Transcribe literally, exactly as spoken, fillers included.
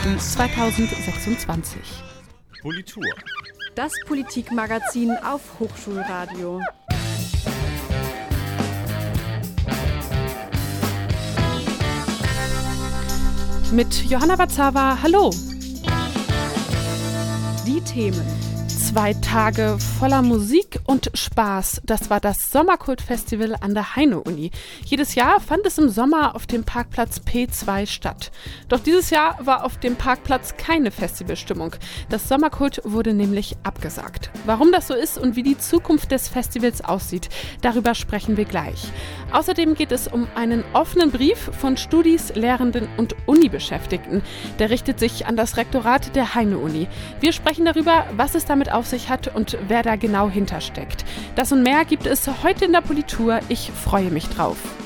Weihnachten zweitausendsechsundzwanzig. Politur. Das Politikmagazin auf Hochschulradio. Mit Johanna Watzava, hallo. Die Themen. Zwei Tage voller Musik und Spaß. Das war das Sommerkult-Festival an der Heine-Uni. Jedes Jahr fand es im Sommer auf dem Parkplatz P zwei statt. Doch dieses Jahr war auf dem Parkplatz keine Festivalstimmung. Das Sommerkult wurde nämlich abgesagt. Warum das so ist und wie die Zukunft des Festivals aussieht, darüber sprechen wir gleich. Außerdem geht es um einen offenen Brief von Studis, Lehrenden und Uni-Beschäftigten. Der richtet sich an das Rektorat der Heine-Uni. Wir sprechen darüber, was es damit auf sich hat und wer da genau hintersteckt. Das und mehr gibt es heute in der Politur. Ich freue mich drauf.